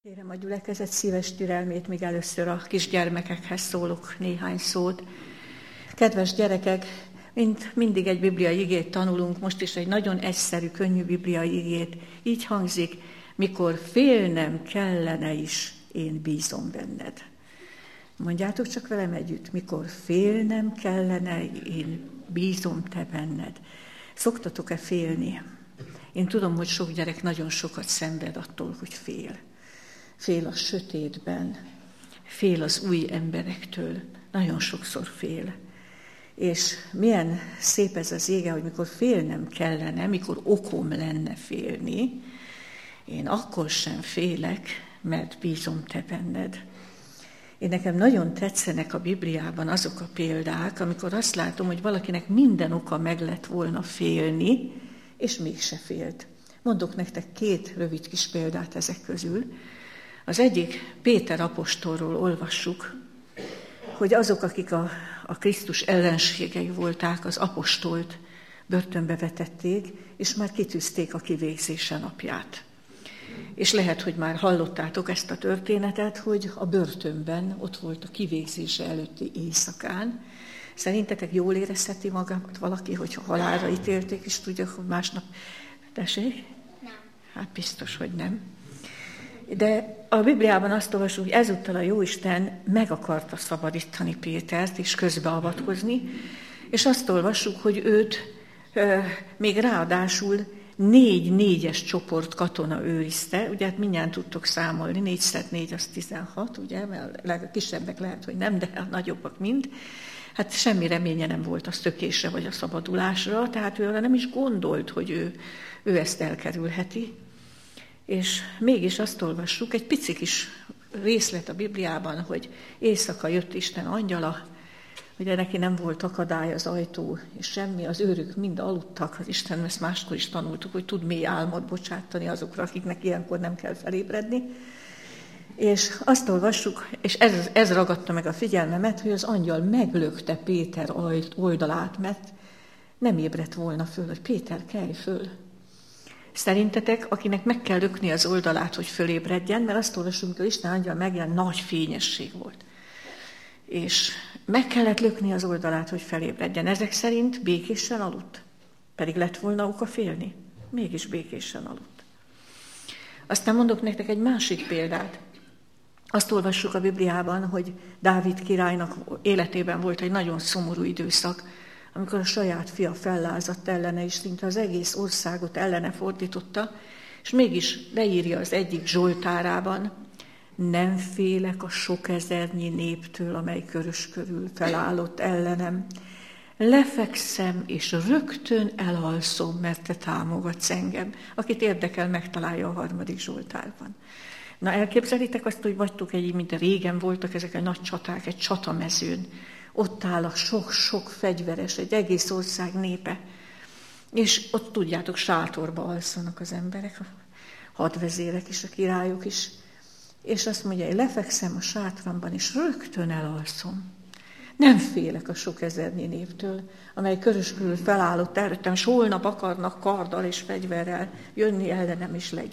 Kérem a gyülekezet szíves türelmét, míg először a kisgyermekekhez szólok néhány szót. Kedves gyerekek, mint mindig egy bibliai igét tanulunk, most is egy nagyon egyszerű, könnyű bibliai igét. Így hangzik, mikor félnem kellene is, én bízom benned. Mondjátok csak velem együtt, mikor félnem kellene, én bízom te benned. Szoktatok-e félni? Én tudom, hogy sok gyerek nagyon sokat szenved attól, hogy fél. Fél a sötétben, fél az új emberektől, nagyon sokszor fél. És milyen szép ez az ége, hogy mikor félnem kellene, mikor okom lenne félni, én akkor sem félek, mert bízom te benned. Én nekem nagyon tetszenek a Bibliában azok a példák, amikor azt látom, hogy valakinek minden oka meg lett volna félni, és mégse félt. Mondok nektek 2 rövid kis példát ezek közül. Az egyik Péter apostolról olvassuk, hogy azok, akik a Krisztus ellenségei volták, az apostolt börtönbe vetették, és már kitűzték a kivégzése napját. És lehet, hogy már hallottátok ezt a történetet, hogy a börtönben ott volt a kivégzése előtti éjszakán. Szerintetek jól érezheti magát valaki, hogyha halálra ítélték, és tudja, hogy másnap... Tessék? Nem. Hát biztos, hogy nem. De a Bibliában azt olvasjuk, hogy ezúttal a Jóisten meg akarta szabadítani Pétert és közbeavatkozni, és azt olvassuk, hogy őt még ráadásul 4-4-es csoport katona őrizte, ugye hát mindjárt tudtok számolni, 4x4 az 16, ugye, mert a kisebbek lehet, hogy nem, de a nagyobbak mind. Hát semmi reménye nem volt a szökésre vagy a szabadulásra, tehát ő nem is gondolt, hogy ő ezt elkerülheti. És mégis azt olvassuk, egy pici kis részlet a Bibliában, hogy éjszaka jött Isten angyala, ugye neki nem volt akadály az ajtó, és semmi, az őrök mind aludtak, az Isten, ezt máskor is tanultuk, hogy tud mély álmot bocsátani azokra, akiknek ilyenkor nem kell felébredni. És azt olvassuk, és ez ragadta meg a figyelmemet, hogy az angyal meglökte Péter oldalát, mert nem ébredt volna föl, hogy Péter, kelj föl. Szerintetek, akinek meg kell lökni az oldalát, hogy fölébredjen, mert azt olvasunk, hogy Isten angyal megjelent, nagy fényesség volt. És meg kellett lökni az oldalát, hogy felébredjen. Ezek szerint békésen aludt. Pedig lett volna oka félni. Mégis békésen aludt. Aztán mondok nektek egy másik példát. Azt olvassuk a Bibliában, hogy Dávid királynak életében volt egy nagyon szomorú időszak, amikor a saját fia fellázadt ellene, és szinte az egész országot ellene fordította, és mégis leírja az egyik zsoltárában, nem félek a sok ezernyi néptől, amely körös körül felállott ellenem. Lefekszem, és rögtön elalszom, mert te támogatsz engem. Akit érdekel, megtalálja a 3. zsoltárban. Na, elképzelitek azt, hogy vagytok mint régen voltak ezek a nagy csaták, egy csatamezőn. Ott áll a sok-sok fegyveres, egy egész ország népe. És ott tudjátok, sátorba alszanak az emberek, a hadvezérek is, a királyok is. És azt mondja, hogy lefekszem a sátramban, és rögtön elalszom. Nem félek a sok ezernyi néptől, amely körös körül felállott előttem, és holnap akarnak karddal és fegyverrel jönni ellenem is legyőzni.